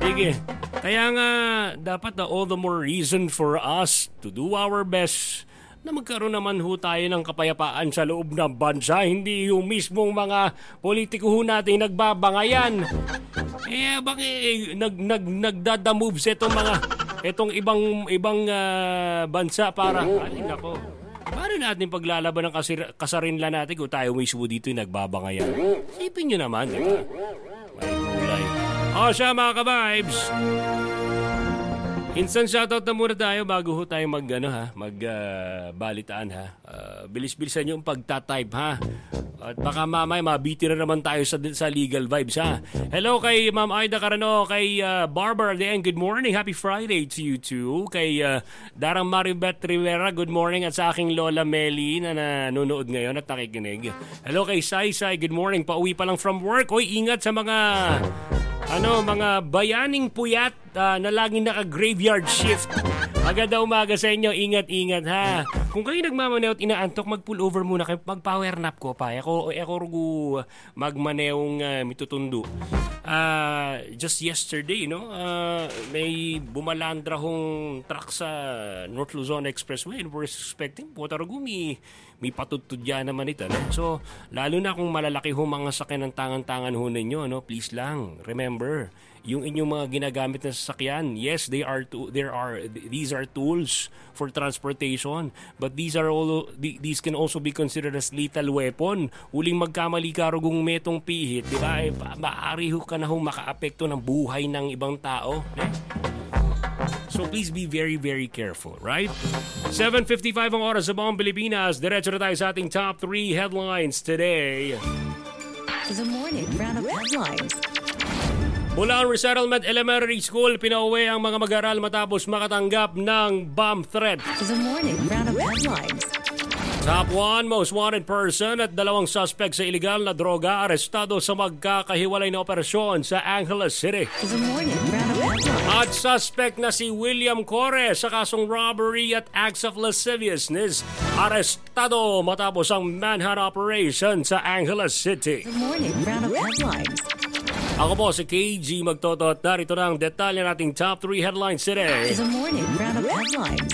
Sige. Kaya nga, dapat na all the more reason for us to do our best na magkaroon naman ho tayo ng kapayapaan sa loob ng bansa. Hindi yung mismong mga politiko ho natin nagbabangayan. Nagdadamoves itong ibang bansa para, ay nako, paano natin paglalaban ng kasarinlan natin kung tayo mismo dito yung nagbabangayan? Isipin nyo naman, di ba? May gulay. O siya mga ka-vibes, instant shoutout na muna tayo bago ho tayo magbalitaan ha. Bilis-bilisan yung pagtatype ha. At baka mamaya mabiti na naman tayo sa legal vibes ha. Hello kay Ma'am Aida Carano, kay Barbara Dean, good morning. Happy Friday to you too. Kay Darang Maribeth Rivera, good morning. At sa aking Lola Meli na nanonood ngayon at nakikinig. Hello kay Sai Sai, good morning. Pauwi pa lang from work. Oy, ingat sa mga bayaning puyat na laging naka-graveyard shift. Maganda umaga sa inyo. Ingat-ingat ha. Kung kayo nagmamanew at inaantok, mag-pull over muna kayo. Mag-power nap ko pa. Ako rugo magmaneong mitutundo. Just yesterday, may bumalandra hong truck sa North Luzon Expressway. And we're expecting, may patutudya naman ito. No? So, lalo na kung malalaki ho mga sakyan ng tangan-tangan ho ninyo, please lang, remember, yung inyong mga ginagamit na sasakyan, yes, these are tools for transportation, but these can also be considered as lethal weapon. Uling magkamali ka rugong metong pihit, di ba? Maaari ho ka na ho makaapekto ng buhay ng ibang tao. So please be very, very careful, right? 7:55 ang oras sa buong Pilipinas. Diretso na tayo sa ating top 3 headlines today. The morning round of headlines. Mula ang Resettlement Elementary School, pinauwi ang mga mag-aaral matapos makatanggap ng bomb threat. The morning round of headlines. Top 1, most wanted person at 2 suspect sa iligal na droga arestado sa magkakahiwalay na operasyon sa Angeles City. The morning round of headlines. At suspect na si William Corre sa kasong robbery at acts of lasciviousness, arestado matapos ang manhunt operation sa Angeles City. The morning round of headlines. Ako po si KG Magtotot. Narito na ang detalye nating top 3 headlines today. The morning round of headlines.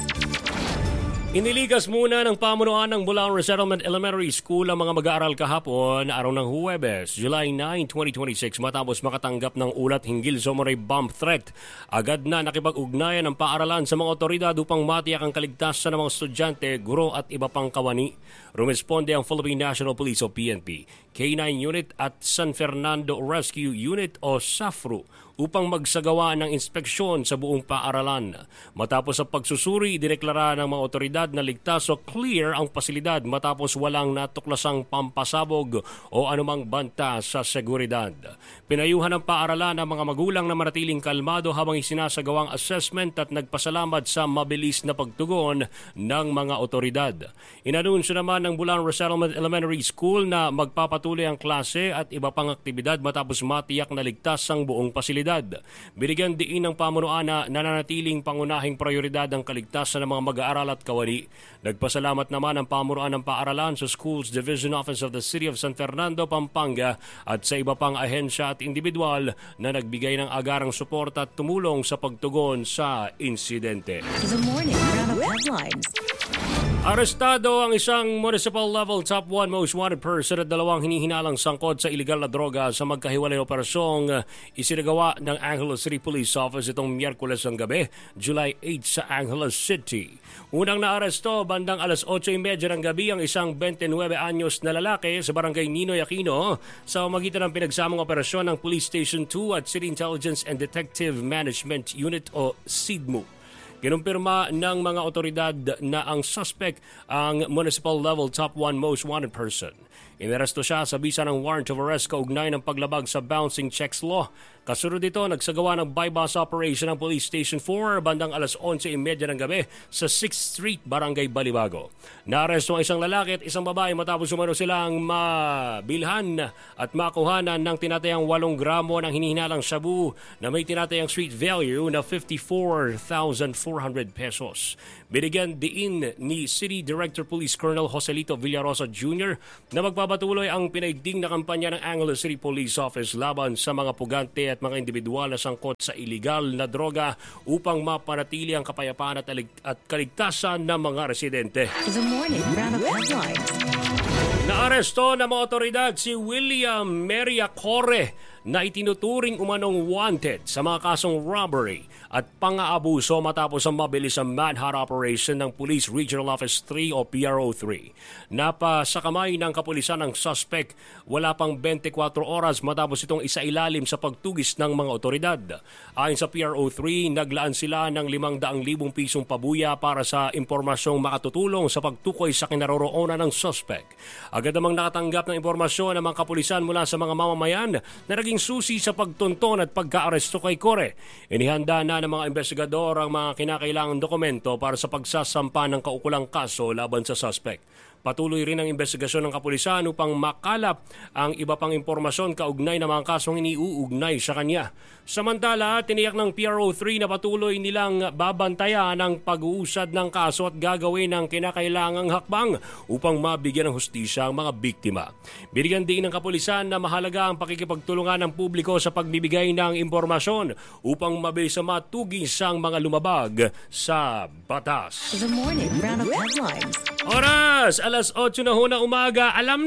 Iniligas muna ng pamunuan ng Bulacan Resettlement Elementary School ang mga mag-aaral kahapon araw ng Huwebes, July 9, 2026 matapos makatanggap ng ulat hinggil sa umano'y bomb threat. Agad na nakipag-ugnayan ng paaralan sa mga otoridad upang matiyak ang kaligtasan ng mga estudyante, guro at iba pang kawani. Rumesponde ang Philippine National Police o PNP, K9 Unit at San Fernando Rescue Unit o SAFRU upang magsagawa ng inspeksyon sa buong paaralan. Matapos ang pagsusuri, dineklara ng mga otoridad na ligtas o clear ang pasilidad matapos walang natuklasang pampasabog o anumang banta sa seguridad. Pinayuhan ng paaralan ang mga magulang na manatiling kalmado habang isinasagawang assessment at nagpasalamat sa mabilis na pagtugon ng mga otoridad. Inanunsyo naman ng Bulacan Resettlement Elementary School na magpapatuloy ang klase at iba pang aktibidad matapos matiyak na ligtas ang buong pasilidad. Binigyan diin ng pamunuan na nananatiling pangunahing prioridad ang kaligtasan ng mga mag-aaral at kawani. Nagpasalamat naman ang pamunuan ng paaralan sa Schools Division Office of the City of San Fernando, Pampanga at sa iba pang ahensya at individual na nagbigay ng agarang suporta at tumulong sa pagtugon sa insidente. The morning round of headlines. Arestado ang isang municipal level top 1 most wanted person at 2 hinihinalang sangkot sa iligal na droga sa magkahiwalay na operasyong isinagawa ng Angeles City Police Office itong Miyerkules ng gabi, July 8 sa Angeles City. Unang naaresto bandang alas 8:30 ng gabi ang isang 29 anyos na lalaki sa barangay Ninoy Aquino sa magitan ng pinagsamang operasyon ng Police Station 2 at City Intelligence and Detective Management Unit o SIDMU. Kinumpirma ng mga otoridad na ang suspect ang municipal level top 1 most wanted person. Inaresto siya sa bisa ng warrant of arrest kaugnay ng paglabag sa bouncing checks law. Kasunod dito, nagsagawa ng bypass operation ng Police Station 4 bandang alas 11:30 ng gabi sa 6th Street, Barangay Balibago. Naaresto ang isang lalaki at isang babae matapos umano silang mabilhan at makuhanan ng tinatayang 8 gramo ng hinihinalang shabu na may tinatayang street value na 54,400 pesos. Binigyan diin ni City Director Police Colonel Joselito Villarosa Jr. na magpapatuloy Nagpapatuloy ang pinaigting na kampanya ng Angeles City Police Office laban sa mga pugante at mga individual na sangkot sa iligal na droga upang mapanatili ang kapayapaan at kaligtasan ng mga residente. The morning roundup headlines. Naaresto ng mga otoridad si William Meriacore na itinuturing umanong wanted sa mga kasong robbery at pang-aabuso matapos ang mabilisang manhunt operation ng Police Regional Office 3 o PRO3. Napasa kamay ng kapulisan ng suspect wala pang 24 oras matapos itong isailalim sa pagtugis ng mga otoridad. Ayon sa PRO3, naglaan sila ng 500,000 pisong pabuya para sa impormasyong makatutulong sa pagtukoy sa kinaroroonan ng suspect. Agad namang nakatanggap ng impormasyon ng mga kapulisan mula sa mga mamamayan na naging susi sa pagtunton at pagka-aresto kay Core. Inihanda na ng mga investigador ang mga kinakailangang dokumento para sa pagsasampa ng kaukulang kaso laban sa suspect. Patuloy rin ang investigasyon ng kapulisan upang makalap ang iba pang impormasyon kaugnay ng mga kasong iniuugnay sa kanya. Samantala, tiniyak ng PRO3 na patuloy nilang babantayan ang pag-uusad ng kaso at gagawin ang kinakailangang hakbang upang mabigyan ng hustisya ang mga biktima. Binigyan din ng kapulisan na mahalaga ang pakikipagtulungan ng publiko sa pagbibigay ng impormasyon upang mabilis na matugis ang mga lumabag sa batas. The morning roundup headlines. Oras! Alas 8 na ho ng umaga. Alam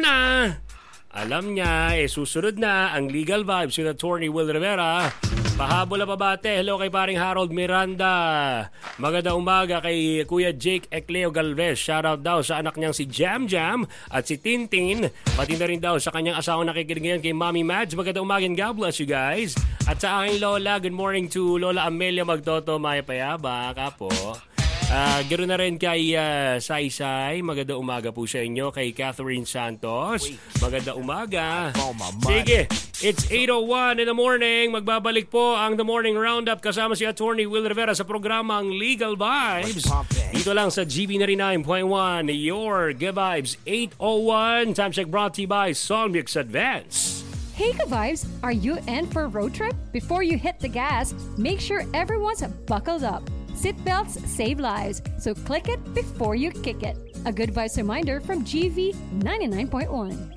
niya, susunod na ang Legal Vibes with Attorney Will Rivera. Pahabol na pabate. Hello kay paring Harold Miranda. Maganda umaga kay Kuya Jake Ecleo Galvez. Shoutout daw sa anak niyang si Jam Jam at si Tintin. Pati na rin daw sa kanyang asawang nakikinig ngayon kay Mommy Madge. Maganda umaga and God bless you guys. At sa aking Lola, good morning to Lola Amelia Magtoto Maya Payaba. Kapo. Ganoon na rin kay Saysay. Maganda umaga po sa inyo. Kay Catherine Santos. Maganda umaga. Sige, it's 8:01 in the morning. Magbabalik po ang The Morning Roundup kasama si Attorney Will Rivera sa programang Legal Vibes. Dito lang sa GB 99.1. Your Good Vibes 8:01. Time check brought to you by Solmix Advance. Hey Ka-Vibes, are you in for a road trip? Before you hit the gas, make sure everyone's buckled up. Seatbelts save lives, so click it before you kick it. A Good Vibes reminder from GV 99.1.